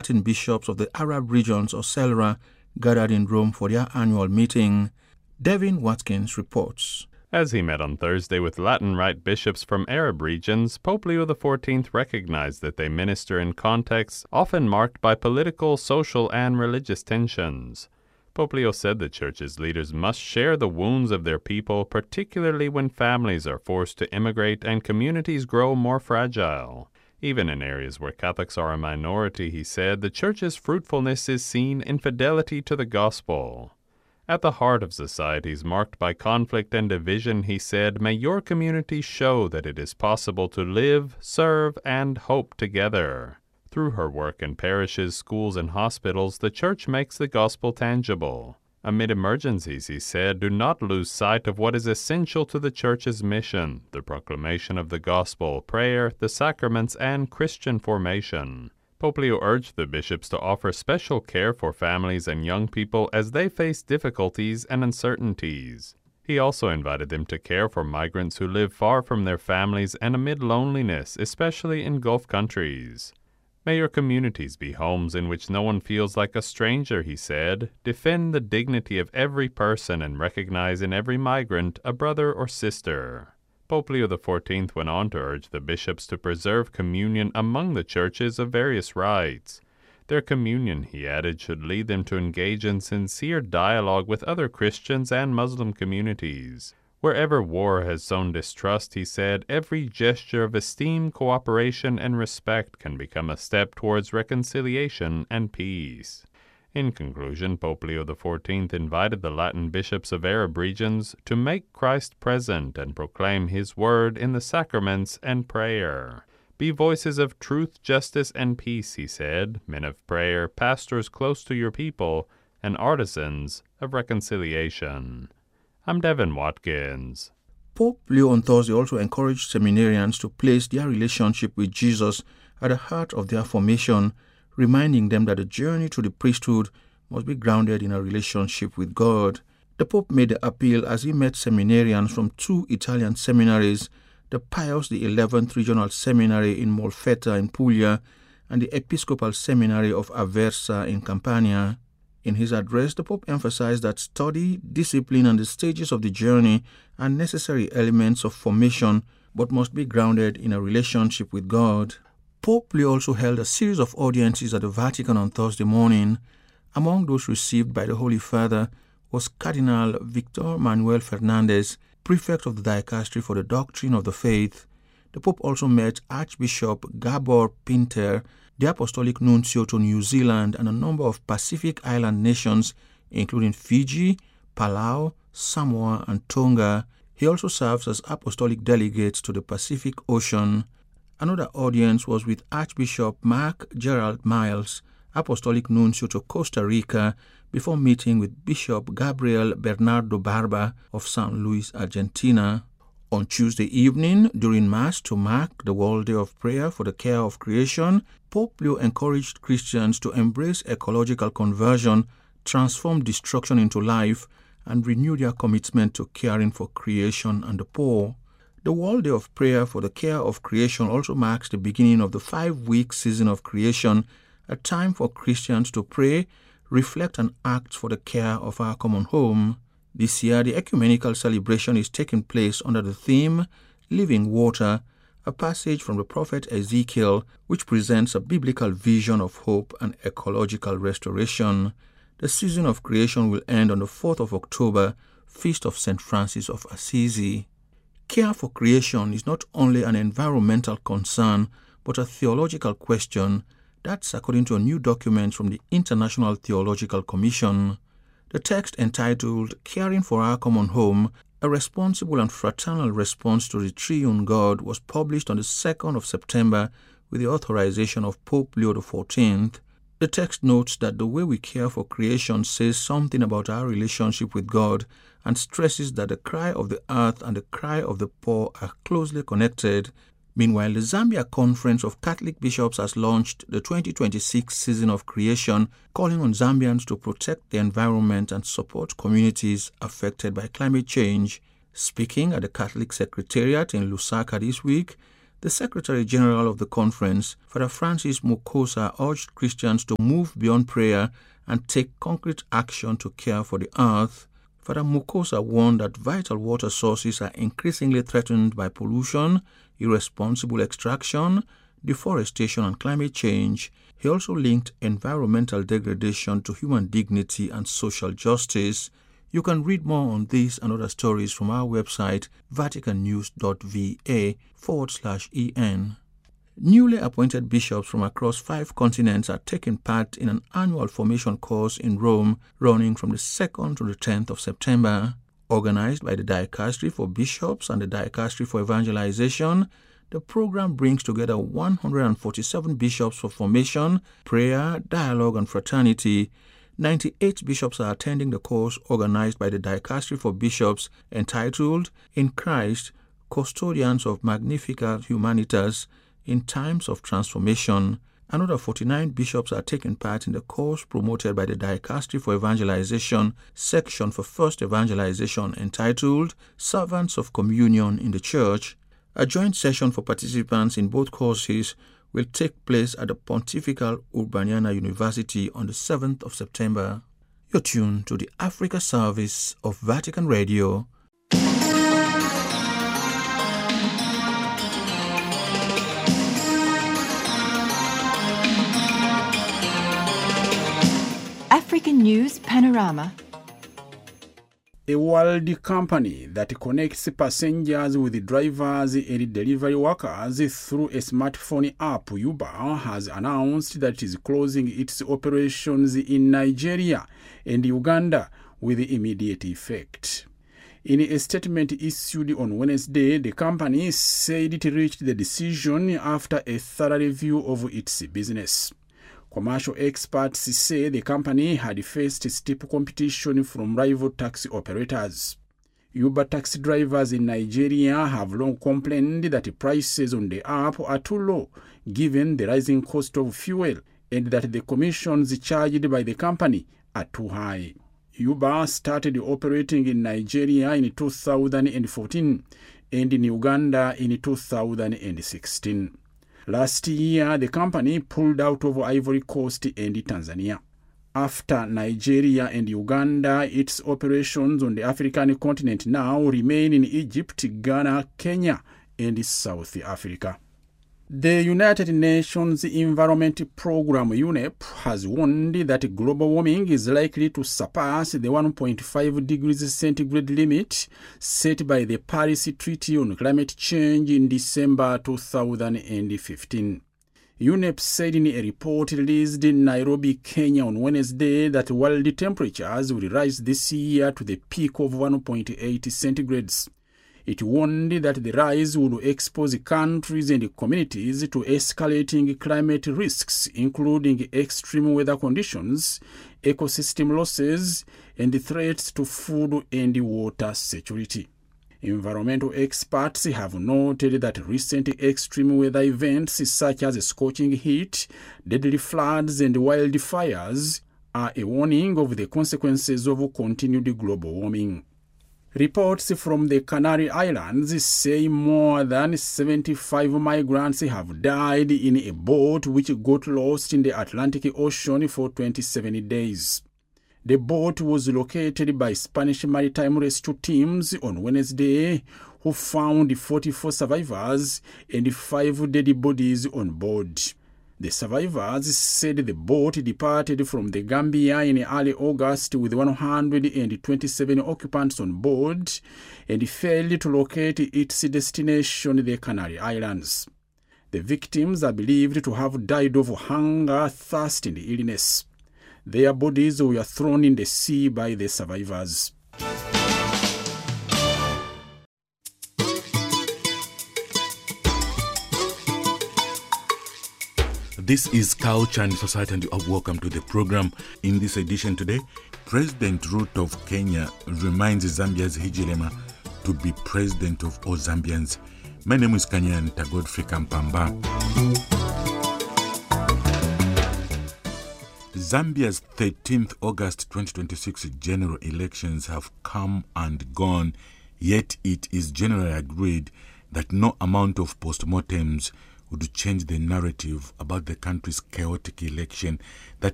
Latin bishops of the Arab regions or CELRA gathered in Rome for their annual meeting. Devin Watkins reports. As he met on Thursday with Latin Rite bishops from Arab regions, Pope Leo XIV recognized that they minister in contexts often marked by political, social, and religious tensions. Pope Leo said the Church's leaders must share the wounds of their people, particularly when families are forced to immigrate and communities grow more fragile. Even in areas where Catholics are a minority, he said, the Church's fruitfulness is seen in fidelity to the gospel. At the heart of societies marked by conflict and division, he said, may your community show that it is possible to live, serve, and hope together. Through her work in parishes, schools, and hospitals, the Church makes the gospel tangible. Amid emergencies, he said, do not lose sight of what is essential to the Church's mission, the proclamation of the gospel, prayer, the sacraments, and Christian formation. Pope Leo urged the bishops to offer special care for families and young people as they face difficulties and uncertainties. He also invited them to care for migrants who live far from their families and amid loneliness, especially in Gulf countries. May your communities be homes in which no one feels like a stranger, he said. Defend the dignity of every person and recognize in every migrant a brother or sister. Pope Leo XIV went on to urge the bishops to preserve communion among the churches of various rites. Their communion, he added, should lead them to engage in sincere dialogue with other Christians and Muslim communities. Wherever war has sown distrust, he said, every gesture of esteem, cooperation, and respect can become a step towards reconciliation and peace. In conclusion, Pope Leo XIV invited the Latin bishops of Arab regions to make Christ present and proclaim his word in the sacraments and prayer. Be voices of truth, justice, and peace, he said, men of prayer, pastors close to your people, and artisans of reconciliation. I'm Devin Watkins. Pope Leo on Thursday also encouraged seminarians to place their relationship with Jesus at the heart of their formation, reminding them that the journey to the priesthood must be grounded in a relationship with God. The Pope made the appeal as he met seminarians from two Italian seminaries, the Pius XI Regional Seminary in Molfetta in Puglia and the Episcopal Seminary of Aversa in Campania. In his address, the Pope emphasized that study, discipline, and the stages of the journey are necessary elements of formation but must be grounded in a relationship with God. Pope Leo also held a series of audiences at the Vatican on Thursday morning. Among those received by the Holy Father was Cardinal Victor Manuel Fernandez, prefect of the Dicastery for the Doctrine of the Faith. The Pope also met Archbishop Gabor Pinter, the Apostolic Nuncio to New Zealand, and a number of Pacific Island nations, including Fiji, Palau, Samoa, and Tonga. He also serves as Apostolic Delegate to the Pacific Ocean. Another audience was with Archbishop Mark Gerald Miles, Apostolic Nuncio to Costa Rica, before meeting with Bishop Gabriel Bernardo Barba of San Luis, Argentina. On Tuesday evening, during Mass to mark the World Day of Prayer for the Care of Creation, Pope Leo encouraged Christians to embrace ecological conversion, transform destruction into life, and renew their commitment to caring for creation and the poor. The World Day of Prayer for the Care of Creation also marks the beginning of the 5-week season of creation, a time for Christians to pray, reflect, and act for the care of our common home. This year, the ecumenical celebration is taking place under the theme, Living Water, a passage from the prophet Ezekiel, which presents a biblical vision of hope and ecological restoration. The season of creation will end on the 4th of October, Feast of St. Francis of Assisi. Care for creation is not only an environmental concern, but a theological question. That's according to a new document from the International Theological Commission. The text entitled Caring for Our Common Home, a responsible and fraternal response to the triune God was published on the 2nd of September with the authorization of Pope Leo XIV. The text notes that the way we care for creation says something about our relationship with God and stresses that the cry of the earth and the cry of the poor are closely connected. Meanwhile, the Zambia Conference of Catholic Bishops has launched the 2026 season of creation, calling on Zambians to protect the environment and support communities affected by climate change. Speaking at the Catholic Secretariat in Lusaka this week, The Secretary General of the conference, Father Francis Mukosa, urged Christians to move beyond prayer and take concrete action to care for the earth. Father Mukosa warned that vital water sources are increasingly threatened by pollution, irresponsible extraction, deforestation, and climate change. He also linked environmental degradation to human dignity and social justice. You can read more on this and other stories from our website, vaticannews.va/en. Newly appointed bishops from across 5 continents are taking part in an annual formation course in Rome running from the 2nd to the 10th of September. Organized by the Dicastery for Bishops and the Dicastery for Evangelization, the program brings together 147 bishops for formation, prayer, dialogue, and fraternity. 98 bishops are attending the course organized by the Dicastery for Bishops entitled In Christ, Custodians of Magnificat Humanitas in Times of Transformation. Another 49 bishops are taking part in the course promoted by the Dicastery for Evangelization section for First Evangelization entitled Servants of Communion in the Church. A joint session for participants in both courses will take place at the Pontifical Urbaniana University on the 7th of September. You're tuned to the Africa Service of Vatican Radio. African News Panorama. A world company that connects passengers with drivers and delivery workers through a smartphone app, Uber, has announced that it is closing its operations in Nigeria and Uganda with immediate effect. In a statement issued on Wednesday, the company said it reached the decision after a thorough review of its business. Commercial experts say the company had faced steep competition from rival taxi operators. Uber taxi drivers in Nigeria have long complained that prices on the app are too low given the rising cost of fuel and that the commissions charged by the company are too high. Uber started operating in Nigeria in 2014 and in Uganda in 2016. Last year, the company pulled out of Ivory Coast and Tanzania. After Nigeria and Uganda, its operations on the African continent now remain in Egypt, Ghana, Kenya, and South Africa. The United Nations Environment Programme, UNEP, has warned that global warming is likely to surpass the 1.5 degrees centigrade limit set by the Paris Treaty on Climate Change in December 2015. UNEP said in a report released in Nairobi, Kenya on Wednesday that world temperatures will rise this year to the peak of 1.8 centigrades. It warned that the rise would expose countries and communities to escalating climate risks, including extreme weather conditions, ecosystem losses, and threats to food and water security. Environmental experts have noted that recent extreme weather events such as scorching heat, deadly floods, and wildfires are a warning of the consequences of continued global warming. Reports from the Canary Islands say more than 75 migrants have died in a boat which got lost in the Atlantic Ocean for 27 days. The boat was located by Spanish maritime rescue teams on Wednesday, who found 44 survivors and 5 dead bodies on board. The survivors said the boat departed from the Gambia in early August with 127 occupants on board and failed to locate its destination, the Canary Islands. The victims are believed to have died of hunger, thirst, and illness. Their bodies were thrown in the sea by the survivors. This is Culture and Society, and you are welcome to the program. In this edition today, President Ruto of Kenya reminds Zambia's Hijilema to be president of all Zambians. My name is Kanyan Godfrey Kampamba. Zambia's 13th August 2026 general elections have come and gone, yet it is generally agreed that no amount of postmortems would change the narrative about the country's chaotic election that